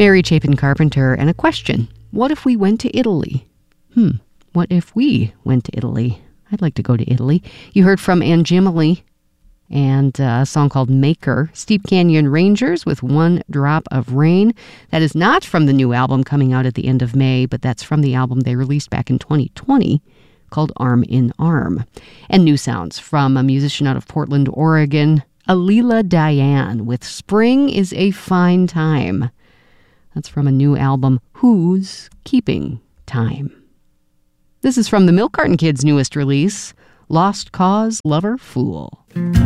Mary Chapin Carpenter, and a question. What if we went to Italy? What if we went to Italy? I'd like to go to Italy. You heard from Anjimile and a song called Maker. Steep Canyon Rangers with One Drop of Rain. That is not from the new album coming out at the end of May, but that's from the album they released back in 2020 called Arm in Arm. And new sounds from a musician out of Portland, Oregon, Alila Diane with Spring is a Fine Time. That's from a new album, Who's Keeping Time? This is from the Milk Carton Kids' newest release, Lost Cause, Lover, Fool.